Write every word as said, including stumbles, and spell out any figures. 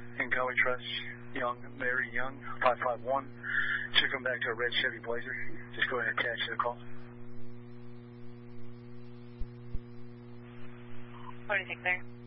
in Galway Trust, Young, Mary Young, five five one. Should come back to a red Chevy Blazer. Just go ahead and attach to the call. What do you think there?